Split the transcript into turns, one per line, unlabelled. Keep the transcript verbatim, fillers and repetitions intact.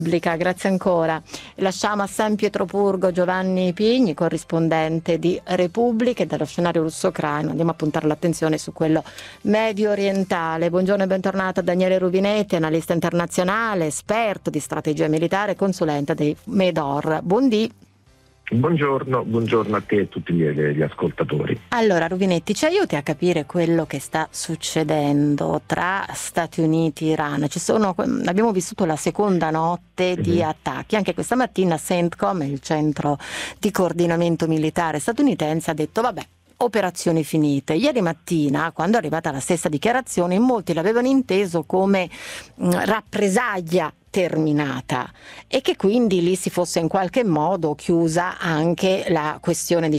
Repubblica, grazie ancora. Lasciamo a San Pietroburgo Giovanni Pigni, corrispondente di Repubblica, e dallo scenario russo-ucraino andiamo a puntare l'attenzione su quello medio orientale. Buongiorno e bentornato a Daniele Rubinetti, analista internazionale, esperto di strategia militare, consulente dei Medor. Buondì.
Buongiorno, buongiorno a te e a tutti gli, gli ascoltatori.
Allora, Rubinetti, ci aiuti a capire quello che sta succedendo tra Stati Uniti e Iran. Ci sono, abbiamo vissuto la seconda notte mm-hmm. di attacchi. Anche questa mattina CENTCOM, il centro di coordinamento militare statunitense, ha detto vabbè, operazioni finite. Ieri mattina, quando è arrivata la stessa dichiarazione, in molti l'avevano inteso come mh, rappresaglia terminata e che quindi lì si fosse in qualche modo chiusa anche la questione di